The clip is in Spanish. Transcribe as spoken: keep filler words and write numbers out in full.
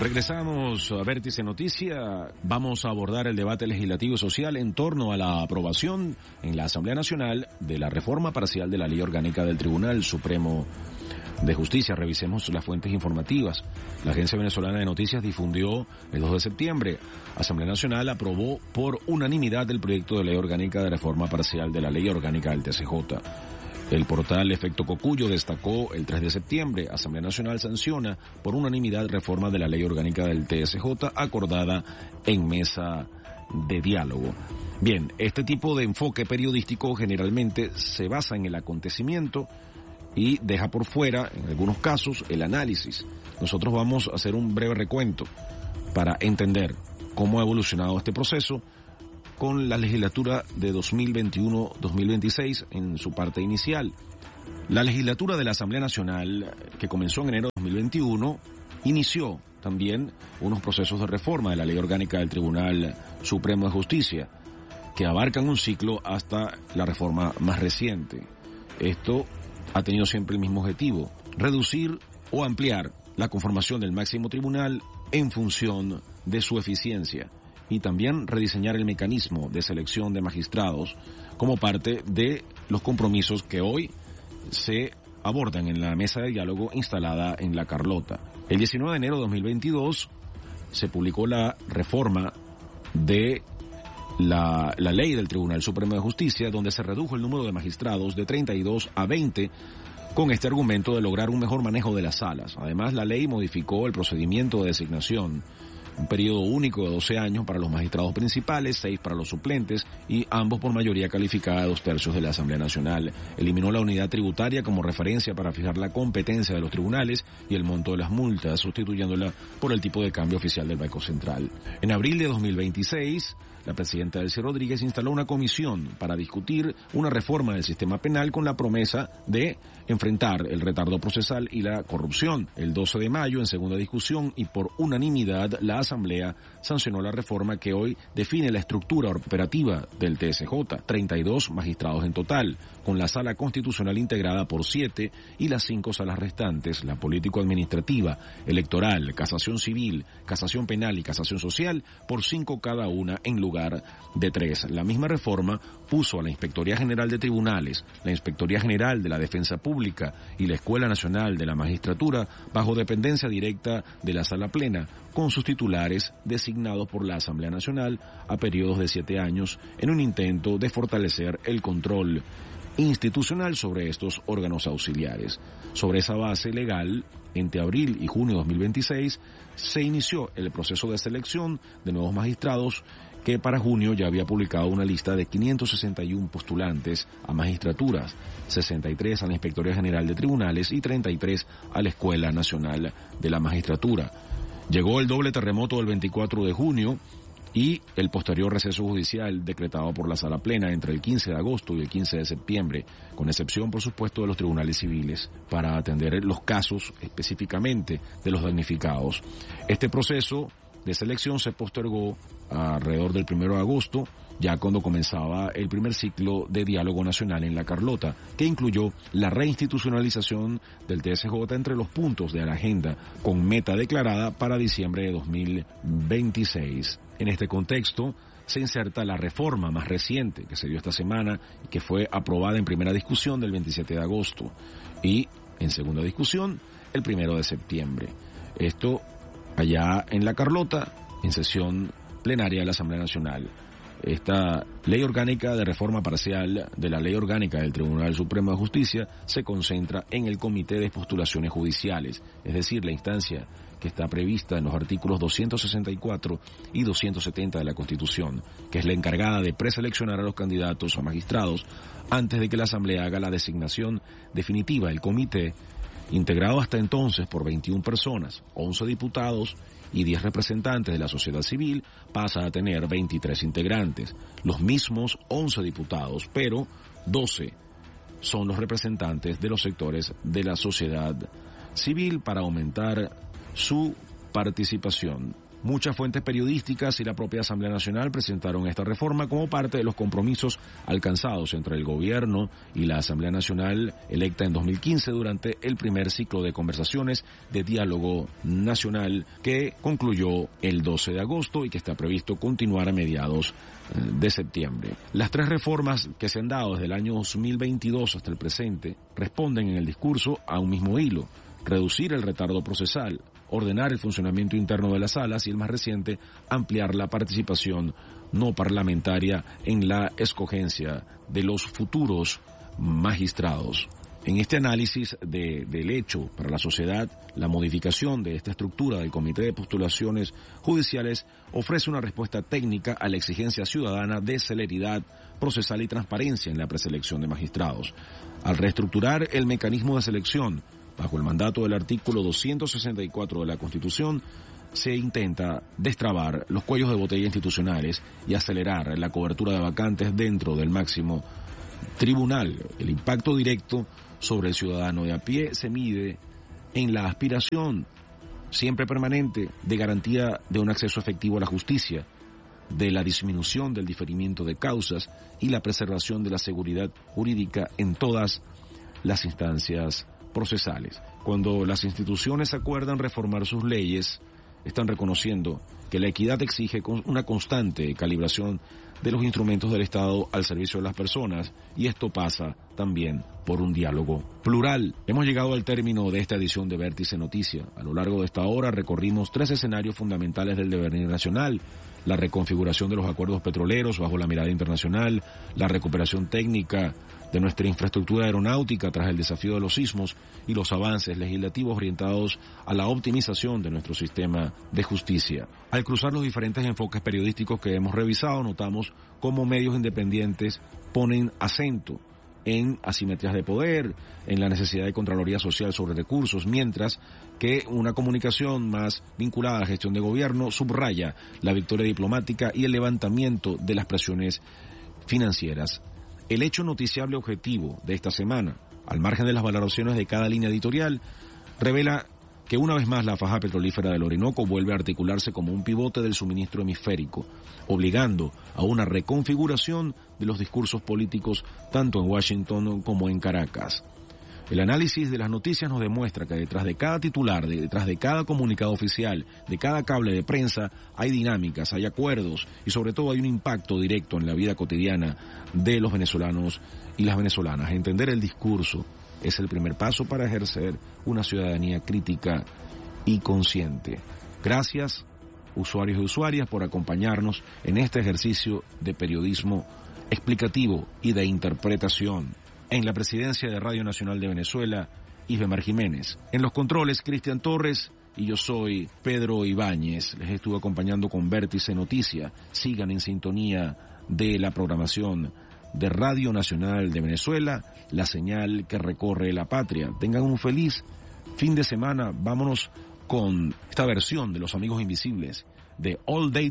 Regresamos a Vértice Noticia. Vamos a abordar el debate legislativo y social en torno a la aprobación en la Asamblea Nacional de la reforma parcial de la Ley Orgánica del Tribunal Supremo de Justicia. Revisemos las fuentes informativas. La Agencia Venezolana de Noticias difundió el dos de septiembre. Asamblea Nacional aprobó por unanimidad el proyecto de Ley Orgánica de Reforma Parcial de la Ley Orgánica del T C J. El portal Efecto Cocuyo destacó el tres de septiembre, Asamblea Nacional sanciona por unanimidad reforma de la Ley Orgánica del T S J acordada en mesa de diálogo. Bien, este tipo de enfoque periodístico generalmente se basa en el acontecimiento y deja por fuera, en algunos casos, el análisis. Nosotros vamos a hacer un breve recuento para entender cómo ha evolucionado este proceso con la legislatura de dos mil veintiuno dos mil veintiséis en su parte inicial. La legislatura de la Asamblea Nacional, que comenzó en enero de dos mil veintiuno, inició también unos procesos de reforma de la Ley Orgánica del Tribunal Supremo de Justicia, que abarcan un ciclo hasta la reforma más reciente. Esto ha tenido siempre el mismo objetivo: reducir o ampliar la conformación del máximo tribunal en función de su eficiencia, y también rediseñar el mecanismo de selección de magistrados como parte de los compromisos que hoy se abordan en la mesa de diálogo instalada en La Carlota. El diecinueve de enero de dos mil veintidós se publicó la reforma de la, la ley del Tribunal Supremo de Justicia, donde se redujo el número de magistrados de treinta y dos a veinte, con este argumento de lograr un mejor manejo de las salas. Además, la ley modificó el procedimiento de designación: un periodo único de doce años para los magistrados principales, seis para los suplentes, y ambos por mayoría calificada de dos tercios de la Asamblea Nacional. Eliminó la unidad tributaria como referencia para fijar la competencia de los tribunales y el monto de las multas, sustituyéndola por el tipo de cambio oficial del Banco Central. En abril de dos mil veintiséis, la presidenta Delcy Rodríguez instaló una comisión para discutir una reforma del sistema penal con la promesa de enfrentar el retardo procesal y la corrupción. El doce de mayo, en segunda discusión y por unanimidad, la Asamblea sancionó la reforma que hoy define la estructura operativa del T S J, treinta y dos magistrados en total, con la sala constitucional integrada por siete y las cinco salas restantes, la político-administrativa, electoral, casación civil, casación penal y casación social, por cinco cada una en lugar de tres. La misma reforma puso a la Inspectoría General de Tribunales, la Inspectoría General de la Defensa Pública y la Escuela Nacional de la Magistratura bajo dependencia directa de la Sala Plena, con sus titulares designados por la Asamblea Nacional a periodos de siete años, en un intento de fortalecer el control institucional sobre estos órganos auxiliares. Sobre esa base legal, entre abril y junio de dos mil veintiséis, se inició el proceso de selección de nuevos magistrados, que para junio ya había publicado una lista de quinientos sesenta y uno postulantes a magistraturas, sesenta y tres a la Inspectoría General de Tribunales y treinta y tres a la Escuela Nacional de la Magistratura. Llegó el doble terremoto del veinticuatro de junio y el posterior receso judicial decretado por la Sala Plena entre el quince de agosto y el quince de septiembre, con excepción, por supuesto, de los tribunales civiles, para atender los casos específicamente de los damnificados. Este proceso de selección se postergó alrededor del primero de agosto, ya cuando comenzaba el primer ciclo de diálogo nacional en La Carlota, que incluyó la reinstitucionalización del T S J entre los puntos de la agenda, con meta declarada para diciembre de dos mil veintiséis. En este contexto se inserta la reforma más reciente que se dio esta semana y que fue aprobada en primera discusión del veintisiete de agosto y en segunda discusión el primero de septiembre. Esto allá en La Carlota, en sesión plenaria de la Asamblea Nacional. Esta ley orgánica de reforma parcial de la Ley Orgánica del Tribunal Supremo de Justicia se concentra en el Comité de Postulaciones Judiciales, es decir, la instancia que está prevista en los artículos doscientos sesenta y cuatro y doscientos setenta de la Constitución, que es la encargada de preseleccionar a los candidatos a magistrados antes de que la Asamblea haga la designación definitiva. El comité, integrado hasta entonces por veintiuna personas, once diputados y diez representantes de la sociedad civil, pasa a tener veintitrés integrantes, los mismos once diputados, pero doce son los representantes de los sectores de la sociedad civil para aumentar su participación. Muchas fuentes periodísticas y la propia Asamblea Nacional presentaron esta reforma como parte de los compromisos alcanzados entre el gobierno y la Asamblea Nacional electa en dos mil quince durante el primer ciclo de conversaciones de diálogo nacional que concluyó el doce de agosto y que está previsto continuar a mediados de septiembre. Las tres reformas que se han dado desde el año dos mil veintidós hasta el presente responden en el discurso a un mismo hilo: reducir el retardo procesal, ordenar el funcionamiento interno de las salas y, el más reciente, ampliar la participación no parlamentaria en la escogencia de los futuros magistrados. En este análisis de, del hecho para la sociedad, la modificación de esta estructura del Comité de Postulaciones Judiciales ofrece una respuesta técnica a la exigencia ciudadana de celeridad procesal y transparencia en la preselección de magistrados. Al reestructurar el mecanismo de selección bajo el mandato del artículo doscientos sesenta y cuatro de la Constitución, se intenta destrabar los cuellos de botella institucionales y acelerar la cobertura de vacantes dentro del máximo tribunal. El impacto directo sobre el ciudadano de a pie se mide en la aspiración siempre permanente de garantía de un acceso efectivo a la justicia, de la disminución del diferimiento de causas y la preservación de la seguridad jurídica en todas las instancias procesales. Cuando las instituciones acuerdan reformar sus leyes, están reconociendo que la equidad exige una constante calibración de los instrumentos del Estado al servicio de las personas, y esto pasa también por un diálogo plural. Hemos llegado al término de esta edición de Vértice Noticia. A lo largo de esta hora recorrimos tres escenarios fundamentales del devenir nacional: la reconfiguración de los acuerdos petroleros bajo la mirada internacional, la recuperación técnica de nuestra infraestructura aeronáutica tras el desafío de los sismos y los avances legislativos orientados a la optimización de nuestro sistema de justicia. Al cruzar los diferentes enfoques periodísticos que hemos revisado, notamos cómo medios independientes ponen acento en asimetrías de poder, en la necesidad de Contraloría Social sobre recursos, mientras que una comunicación más vinculada a la gestión de gobierno subraya la victoria diplomática y el levantamiento de las presiones financieras. El hecho noticiable objetivo de esta semana, al margen de las valoraciones de cada línea editorial, revela que una vez más la faja petrolífera del Orinoco vuelve a articularse como un pivote del suministro hemisférico, obligando a una reconfiguración de los discursos políticos tanto en Washington como en Caracas. El análisis de las noticias nos demuestra que detrás de cada titular, detrás de cada comunicado oficial, de cada cable de prensa, hay dinámicas, hay acuerdos y sobre todo hay un impacto directo en la vida cotidiana de los venezolanos y las venezolanas. Entender el discurso es el primer paso para ejercer una ciudadanía crítica y consciente. Gracias, usuarios y usuarias, por acompañarnos en este ejercicio de periodismo explicativo y de interpretación. En la presidencia de Radio Nacional de Venezuela, Isbemar Jiménez. En los controles, Cristian Torres, y yo soy Pedro Ibáñez. Les estuve acompañando con Vértice Noticia. Sigan en sintonía de la programación de Radio Nacional de Venezuela, la señal que recorre la patria. Tengan un feliz fin de semana. Vámonos con esta versión de Los Amigos Invisibles de All Day